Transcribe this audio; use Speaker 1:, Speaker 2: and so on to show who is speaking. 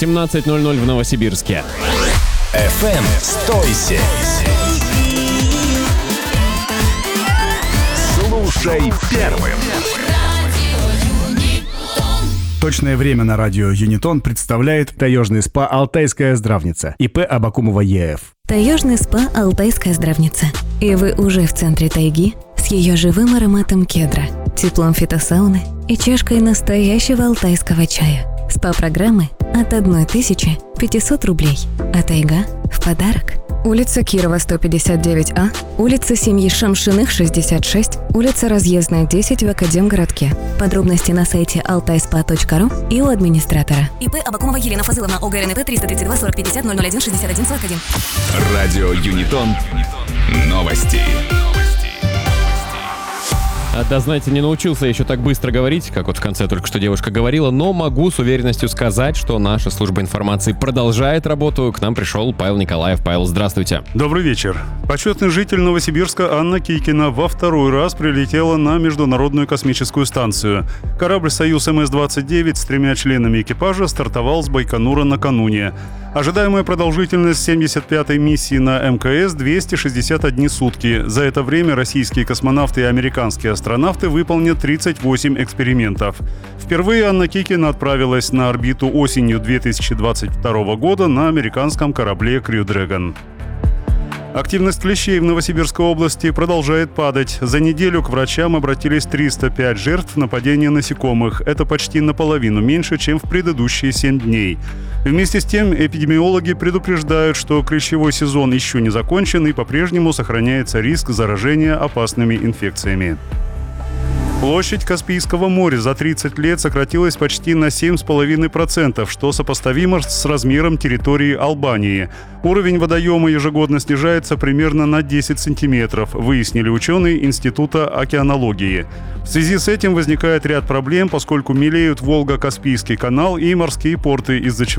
Speaker 1: 17:00 в Новосибирске.
Speaker 2: FM 107. Слушай первым.
Speaker 3: Точное время на радио Юнитон представляет таежный СПА «Алтайская здравница» ИП Абакумова ЕФ.
Speaker 4: Таежный СПА «Алтайская здравница». И вы уже в центре тайги с ее живым ароматом кедра, теплом фитосауны и чашкой настоящего алтайского чая. СПА-программы от 1500 рублей, а тайга в подарок. Улица Кирова, 159А, улица семьи Шамшиных, 66, улица Разъездная, 10 в Академгородке. Подробности на сайте altaispa.ru и у администратора.
Speaker 5: ИП Абакумова Елена Фазыловна, ОГРНП 332 40 50 001 61 41.
Speaker 2: Радио Юнитон. Новости.
Speaker 1: Да, знаете, не научился еще так быстро говорить, как вот в конце только что девушка говорила, но могу с уверенностью сказать, что наша служба информации продолжает работу. К нам пришел Павел Николаев. Павел, здравствуйте.
Speaker 6: Добрый вечер. Почетный житель Новосибирска Анна Кикина во второй раз прилетела на Международную космическую станцию. Корабль «Союз МС-29» с 3 членами экипажа стартовал с Байконура накануне. Ожидаемая продолжительность 75-й миссии на МКС – 261 сутки. За это время российские космонавты и американские астронавты выполнят 38 экспериментов. Впервые Анна Кикина отправилась на орбиту осенью 2022 года на американском корабле Crew Dragon. Активность клещей в Новосибирской области продолжает падать. За неделю к врачам обратились 305 жертв нападения насекомых. Это почти наполовину меньше, чем в предыдущие 7 дней. Вместе с тем, эпидемиологи предупреждают, что клещевой сезон еще не закончен и по-прежнему сохраняется риск заражения опасными инфекциями. Площадь Каспийского моря за 30 лет сократилась почти на 7,5%, что сопоставимо с размером территории Албании. Уровень водоема ежегодно снижается примерно на 10 сантиметров, выяснили ученые Института океанологии. В связи с этим возникает ряд проблем, поскольку мелеют Волго-Каспийский канал и морские порты, из-за чего